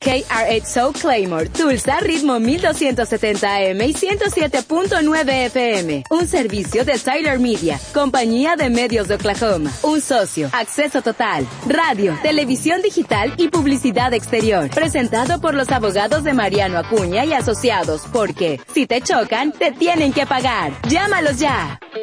KRXO Claymore, Tulsa, ritmo 1270 AM y 107.9 FM. Un servicio de Tyler Media, compañía de medios de Oklahoma. Un socio, acceso total, radio, televisión digital y publicidad exterior. Presentado por los abogados de Mariano Acuña y Asociados, porque si te chocan, te tienen que pagar. ¡Llámalos ya!